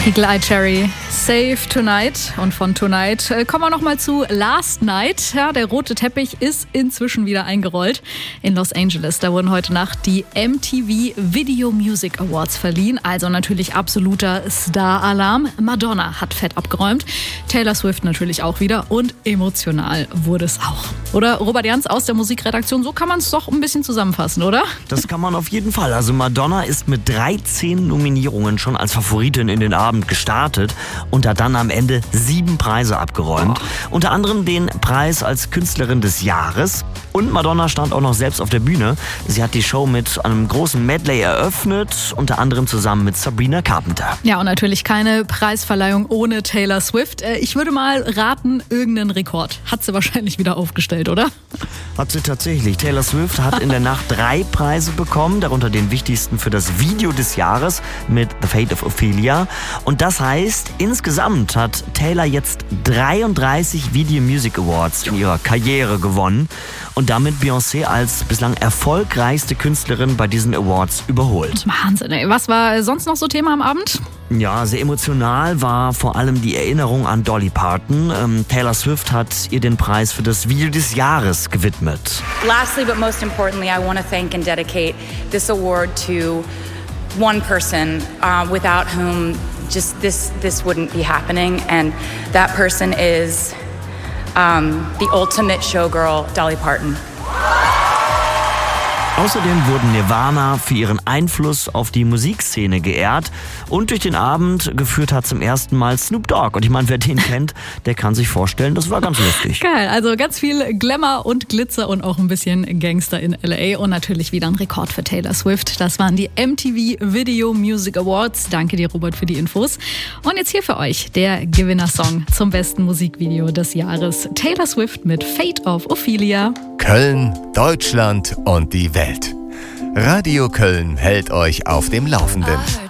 Eagle Eye Cherry, Save Tonight. Und von Tonight kommen wir nochmal zu Last Night. Ja, der rote Teppich ist inzwischen wieder eingerollt in Los Angeles. Da wurden heute Nacht die MTV Video Music Awards verliehen. Also natürlich absoluter Star-Alarm. Madonna hat fett abgeräumt. Taylor Swift natürlich auch wieder. Und emotional wurde es auch. Oder Robert Jans aus der Musikredaktion, so kann man es doch ein bisschen zusammenfassen, oder? Das kann man auf jeden Fall. Also Madonna ist mit 13 Nominierungen schon als Favoritin in den Abend gestartet und hat dann am Ende 7 Preise abgeräumt. Unter anderem den Preis als Künstlerin des Jahres. Und Madonna stand auch noch selbst auf der Bühne. Sie hat die Show mit einem großen Medley eröffnet, unter anderem zusammen mit Sabrina Carpenter. Ja, und natürlich keine Preisverleihung ohne Taylor Swift. Ich würde mal raten, irgendeinen Rekord hat sie wahrscheinlich wieder aufgestellt, oder? Hat sie tatsächlich. Taylor Swift hat in der Nacht 3 Preise bekommen, darunter den wichtigsten für das Video des Jahres mit The Fate of Ophelia. Und das heißt, insgesamt hat Taylor jetzt 33 Video Music Awards in ihrer Karriere gewonnen und damit Beyoncé als bislang erfolgreichste Künstlerin bei diesen Awards überholt. Wahnsinn, ey. Was war sonst noch so Thema am Abend? Ja, sehr emotional war vor allem die Erinnerung an Dolly Parton. Taylor Swift hat ihr den Preis für das Video des Jahres gewidmet. Lastly, but most importantly, I want to thank and dedicate this award to one person without whom just this wouldn't be happening, and that person is the ultimate showgirl, Dolly Parton. Außerdem wurden Nirvana für ihren Einfluss auf die Musikszene geehrt und durch den Abend geführt hat zum ersten Mal Snoop Dogg. Und ich meine, wer den kennt, der kann sich vorstellen, das war ganz lustig. Geil, also ganz viel Glamour und Glitzer und auch ein bisschen Gangster in L.A. und natürlich wieder ein Rekord für Taylor Swift. Das waren die MTV Video Music Awards. Danke dir, Robert, für die Infos. Und jetzt hier für euch der Gewinnersong zum besten Musikvideo des Jahres. Taylor Swift mit Fate of Ophelia. Köln, Deutschland und die Welt. Radio Köln hält euch auf dem Laufenden.